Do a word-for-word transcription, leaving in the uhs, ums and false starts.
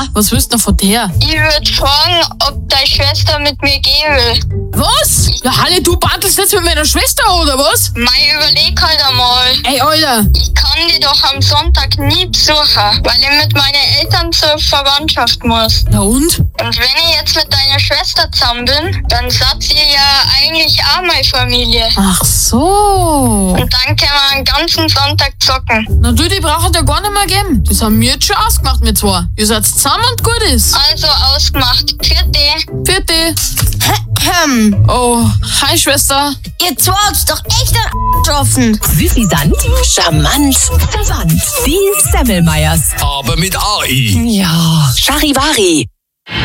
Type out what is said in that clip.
Was willst du denn von der? Ich würde fragen, ob deine Schwester mit mir gehen will. Was? Ja, Halle, du bandelst jetzt mit meiner Schwester, oder was? Mei, überleg halt einmal. Ey, Alter. Ich kann die doch am Sonntag nie besuchen, weil ich mit meinen Eltern zur Verwandtschaft muss. Na und? Und wenn ich jetzt mit deiner Schwester zusammen bin, dann seid ihr ja eigentlich auch meine Familie. Ach so. Und dann können wir einen ganzen Sonntag zocken. Na du, die brauchen ja gar nicht mehr geben. Das haben wir jetzt schon ausgemacht mit zwei. Ihr seid zusammen und gut ist. Also ausgemacht. Vierte. Vierte. Hm, Oh, hi Schwester. ihr zwei habt's doch echt einen getroffen. Süffisant, charmant, verwandt. Die Semmelmeyers. Aber mit A I. Ja, Charivari.